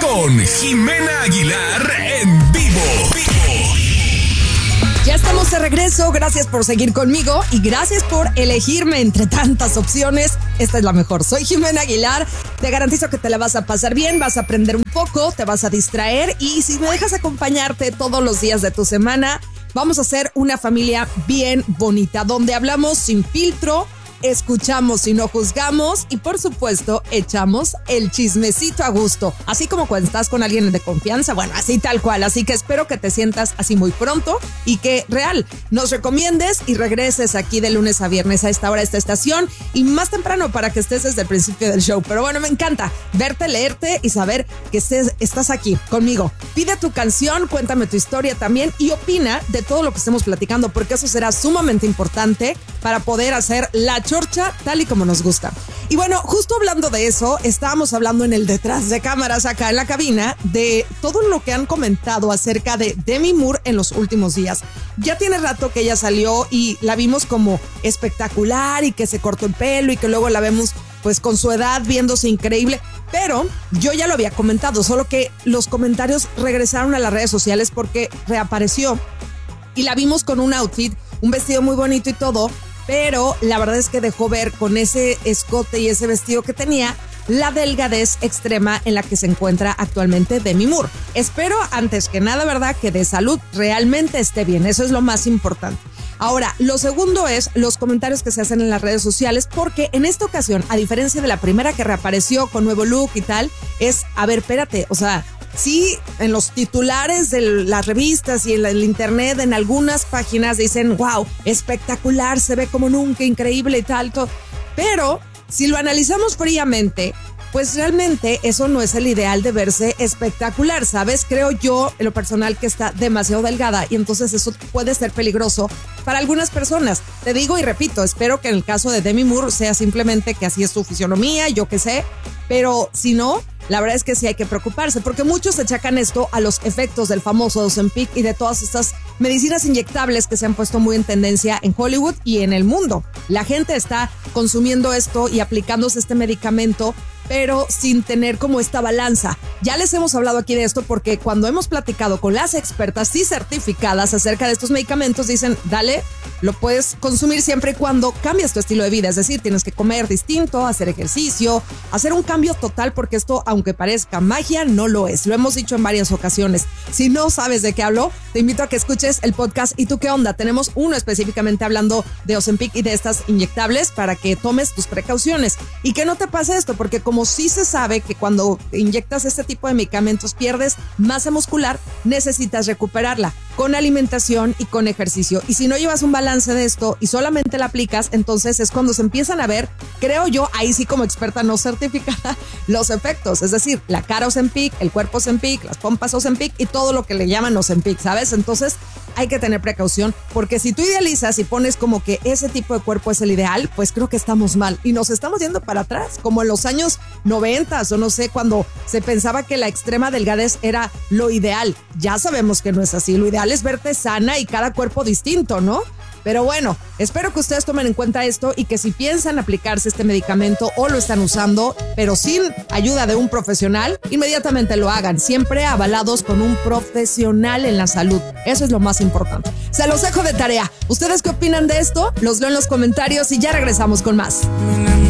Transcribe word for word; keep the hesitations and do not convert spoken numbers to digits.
con Jimena Aguilar en vivo. Ya estamos de regreso, gracias por seguir conmigo y gracias por elegirme entre tantas opciones. Esta es la mejor, soy Jimena Aguilar, te garantizo que te la vas a pasar bien, vas a aprender un poco, te vas a distraer y si me dejas acompañarte todos los días de tu semana, vamos a hacer una familia bien bonita, donde hablamos sin filtro, escuchamos y no juzgamos y por supuesto echamos el chismecito a gusto, así como cuando estás con alguien de confianza, bueno, así tal cual, así que espero que te sientas así muy pronto y que real nos recomiendes y regreses aquí de lunes a viernes a esta hora, a esta estación y más temprano para que estés desde el principio del show, pero bueno, me encanta verte, leerte y saber que estés, estás aquí conmigo. Pide tu canción, cuéntame tu historia también y opina de todo lo que estemos platicando porque eso será sumamente importante para poder hacer la chorcha tal y como nos gusta. Y bueno, justo hablando de eso, estábamos hablando en el detrás de cámaras acá en la cabina de todo lo que han comentado acerca de Demi Moore en los últimos días. Ya tiene rato que ella salió y la vimos como espectacular y que se cortó el pelo y que luego la vemos pues con su edad viéndose increíble. Pero yo ya lo había comentado, solo que los comentarios regresaron a las redes sociales porque reapareció y la vimos con un outfit, un vestido muy bonito y todo, pero la verdad es que dejó ver con ese escote y ese vestido que tenía la delgadez extrema en la que se encuentra actualmente Demi Moore. Espero antes que nada, ¿verdad?, que de salud realmente esté bien, eso es lo más importante. Ahora, lo segundo es los comentarios que se hacen en las redes sociales, porque en esta ocasión, a diferencia de la primera que reapareció con nuevo look y tal, es, a ver, espérate, o sea, sí, en los titulares de las revistas y en el internet, en algunas páginas dicen, wow, espectacular, se ve como nunca, increíble y tal, todo. Pero si lo analizamos fríamente, pues realmente eso no es el ideal de verse espectacular, ¿sabes? Creo yo, en lo personal, que está demasiado delgada y entonces eso puede ser peligroso para algunas personas. Te digo y repito, espero que en el caso de Demi Moore sea simplemente que así es su fisionomía, yo qué sé, pero si no, la verdad es que sí hay que preocuparse, porque muchos achacan esto a los efectos del famoso Ozempic y de todas estas medicinas inyectables que se han puesto muy en tendencia en Hollywood y en el mundo. La gente está consumiendo esto y aplicándose este medicamento, pero sin tener como esta balanza. Ya les hemos hablado aquí de esto porque cuando hemos platicado con las expertas y certificadas acerca de estos medicamentos, dicen, dale, lo puedes consumir siempre y cuando cambies tu estilo de vida, es decir, tienes que comer distinto, hacer ejercicio, hacer un cambio total, porque esto, aunque parezca magia, no lo es. Lo hemos dicho en varias ocasiones. Si no sabes de qué hablo, te invito a que escuches el podcast ¿Y tú qué onda? Tenemos uno específicamente hablando de Ozempic y de estas inyectables para que tomes tus precauciones y que no te pase esto, porque como sí se sabe que cuando inyectas este tipo de medicamentos pierdes masa muscular, necesitas recuperarla con alimentación y con ejercicio. Y si no llevas un balance de esto y solamente la aplicas, entonces es cuando se empiezan a ver, creo yo, ahí sí como experta no certificada, los efectos. Es decir, la cara Ozempic, el cuerpo Ozempic, las pompas Ozempic y todo lo que le llaman Ozempic, ¿sabes? Entonces hay que tener precaución, porque si tú idealizas y pones como que ese tipo de cuerpo es el ideal, pues creo que estamos mal y nos estamos yendo para atrás, como en los años noventas o no sé, cuando se pensaba que la extrema delgadez era lo ideal. Ya sabemos que no es así, lo ideal es verte sana y cada cuerpo distinto, ¿no? Pero bueno, espero que ustedes tomen en cuenta esto y que si piensan aplicarse este medicamento o lo están usando, pero sin ayuda de un profesional, inmediatamente lo hagan, siempre avalados con un profesional en la salud. Eso es lo más importante. Se los dejo de tarea. ¿Ustedes qué opinan de esto? Los leo en los comentarios y ya regresamos con más.